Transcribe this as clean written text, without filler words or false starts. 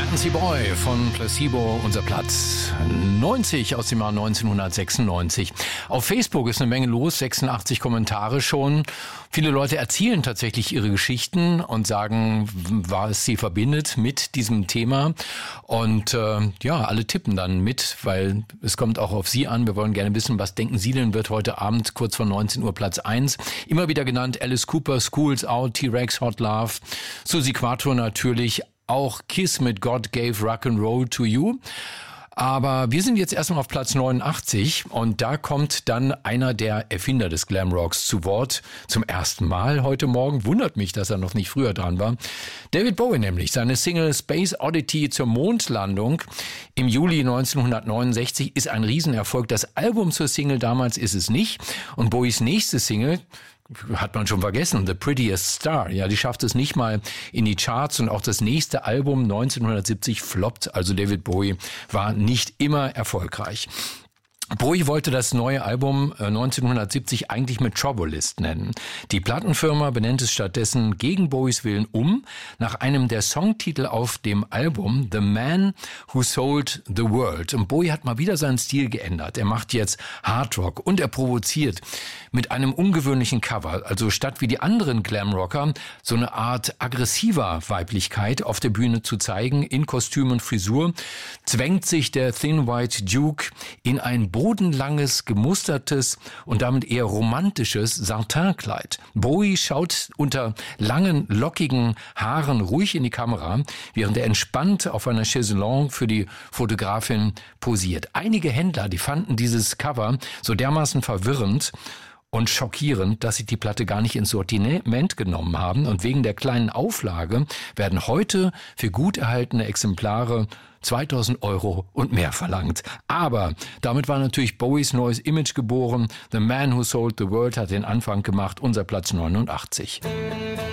Nancy Boy von Placebo, unser Platz 90 aus dem Jahr 1996. Auf Facebook ist eine Menge los, 86 Kommentare schon. Viele Leute erzählen tatsächlich ihre Geschichten und sagen, was sie verbindet mit diesem Thema. Und alle tippen dann mit, weil es kommt auch auf Sie an. Wir wollen gerne wissen, was denken Sie denn, wird heute Abend kurz vor 19 Uhr Platz 1. Immer wieder genannt Alice Cooper, School's Out, T-Rex, Hot Love, Suzi Quatro natürlich, auch Kiss mit God Gave Rock'n'Roll to You. Aber wir sind jetzt erstmal auf Platz 89 und da kommt dann einer der Erfinder des Glamrocks zu Wort. Zum ersten Mal heute Morgen. Wundert mich, dass er noch nicht früher dran war. David Bowie nämlich. Seine Single Space Oddity zur Mondlandung im Juli 1969 ist ein Riesenerfolg. Das Album zur Single damals ist es nicht. Und Bowies nächste Single hat man schon vergessen, The Prettiest Star. Ja, die schafft es nicht mal in die Charts und auch das nächste Album 1970 floppt. Also David Bowie war nicht immer erfolgreich. Bowie wollte das neue Album 1970 eigentlich Metropolis nennen. Die Plattenfirma benennt es stattdessen gegen Bowies Willen nach einem der Songtitel auf dem Album, The Man Who Sold the World. Und Bowie hat mal wieder seinen Stil geändert. Er macht jetzt Hardrock und er provoziert mit einem ungewöhnlichen Cover. Also statt wie die anderen Glamrocker so eine Art aggressiver Weiblichkeit auf der Bühne zu zeigen, in Kostüm und Frisur, zwängt sich der Thin White Duke in ein bodenlanges, gemustertes und damit eher romantisches Satinkleid. Bowie schaut unter langen, lockigen Haaren ruhig in die Kamera, während er entspannt auf einer Chaiselongue für die Fotografin posiert. Einige Händler, die fanden dieses Cover so dermaßen verwirrend und schockierend, dass sie die Platte gar nicht ins Sortiment genommen haben. Und wegen der kleinen Auflage werden heute für gut erhaltene Exemplare 2.000 € und mehr verlangt. Aber damit war natürlich Bowies neues Image geboren. The Man Who Sold the World hat den Anfang gemacht, unser Platz 89.